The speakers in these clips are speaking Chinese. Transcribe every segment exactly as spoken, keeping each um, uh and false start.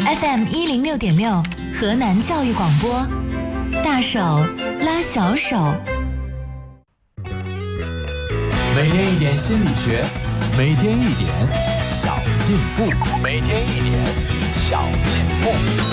F M 一零六点六，河南教育广播，大手拉小手。 每天一点心理学，每天一点小进步，每天一点小进步。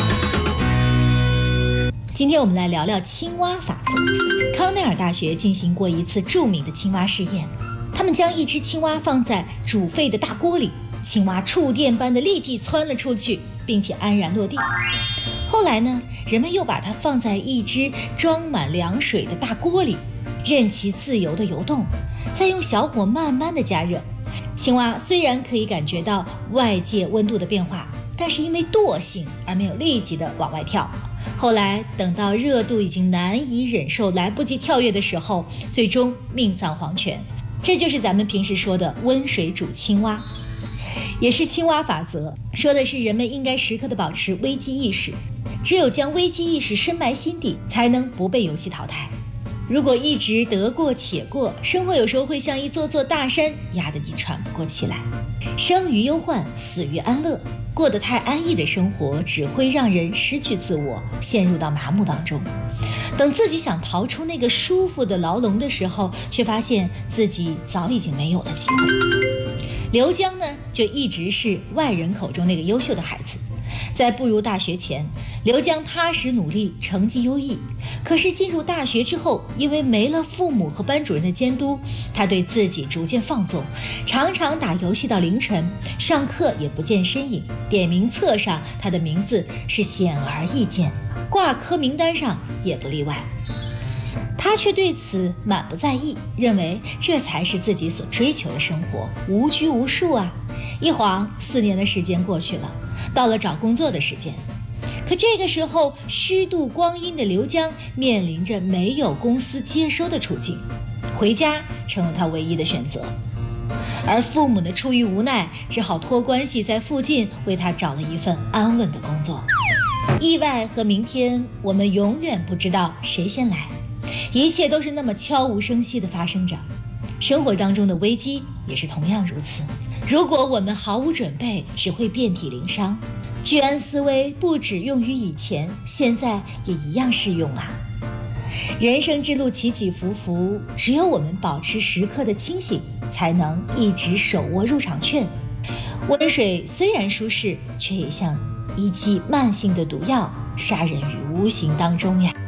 今天我们来聊聊青蛙法则。康奈尔大学进行过一次著名的青蛙试验，他们将一只青蛙放在煮沸的大锅里，青蛙触电般的立即窜了出去，并且安然落地。后来呢，人们又把它放在一只装满凉水的大锅里，任其自由地游动，再用小火慢慢地加热。青蛙虽然可以感觉到外界温度的变化，但是因为惰性而没有立即地往外跳。后来等到热度已经难以忍受，来不及跳跃的时候，最终命丧黄泉。这就是咱们平时说的温水煮青蛙，也是青蛙法则，说的是人们应该时刻的保持危机意识，只有将危机意识深埋心底，才能不被游戏淘汰。如果一直得过且过，生活有时候会像一座座大山，压得你喘不过气来。生于忧患，死于安乐，过得太安逸的生活只会让人失去自我，陷入到麻木当中。等自己想逃出那个舒服的牢笼的时候，却发现自己早已经没有了机会。刘江呢，就一直是外人口中那个优秀的孩子。在步入大学前，刘江踏实努力，成绩优异。可是进入大学之后，因为没了父母和班主任的监督，他对自己逐渐放纵，常常打游戏到凌晨，上课也不见身影。点名册上他的名字是显而易见，挂科名单上也不例外。他却对此满不在意，认为这才是自己所追求的生活，无拘无束啊。一晃四年的时间过去了，到了找工作的时间。可这个时候，虚度光阴的刘江面临着没有公司接收的处境，回家成了他唯一的选择。而父母呢，出于无奈，只好托关系在附近为他找了一份安稳的工作。意外和明天，我们永远不知道谁先来，一切都是那么悄无声息地发生着。生活当中的危机也是同样如此，如果我们毫无准备，只会遍体鳞伤。居安思危不只用于以前，现在也一样适用啊。人生之路起起伏伏，只有我们保持时刻的清醒，才能一直手握入场券。温水虽然舒适，却也像一剂慢性的毒药，杀人于无形当中呀。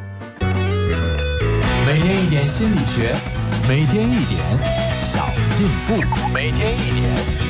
每天一点心理学，每天一点小进步，每天一点